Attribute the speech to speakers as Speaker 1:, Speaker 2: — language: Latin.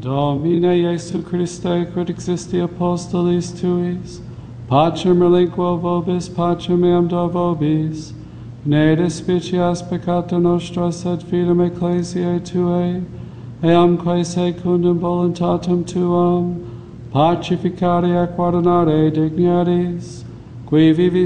Speaker 1: Domine Iesu Christe, quid existi apostolis tuis, pacem relinquo vobis, pacem meam do vobis, ne despicias peccata nostra, sed fidem ecclesiae tuae, eamque secundum voluntatem tuam, pacificare et guardare dignities, qui vivi